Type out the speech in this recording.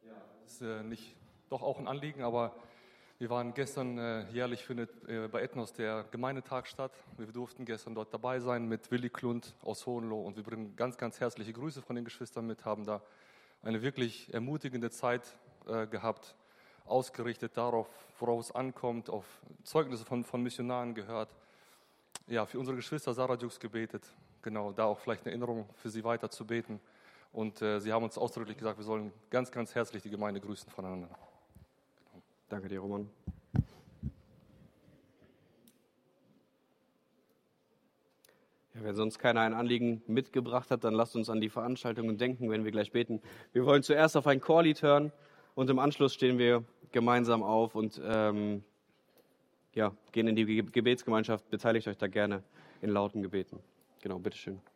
Das ist nicht doch auch ein Anliegen, aber wir waren gestern, jährlich findet bei Ethnos der Gemeindetag statt. Wir durften gestern dort dabei sein mit Willi Klund aus Hohenlohe und wir bringen ganz, ganz herzliche Grüße von den Geschwistern mit, haben da eine wirklich ermutigende Zeit gehabt, ausgerichtet darauf, worauf es ankommt, auf Zeugnisse von Missionaren gehört. Ja, für unsere Geschwister Sarah Dukes gebetet, genau, da auch vielleicht eine Erinnerung für sie weiter zu beten. Und sie haben uns ausdrücklich gesagt, wir sollen ganz, ganz herzlich die Gemeinde grüßen voneinander. Genau. Danke dir, Roman. Ja, wenn sonst keiner ein Anliegen mitgebracht hat, dann lasst uns an die Veranstaltungen denken, wenn wir gleich beten. Wir wollen zuerst auf ein Chorlied hören und im Anschluss stehen wir gemeinsam auf und gehen in die Gebetsgemeinschaft. Beteiligt euch da gerne in lauten Gebeten. Genau, bitteschön.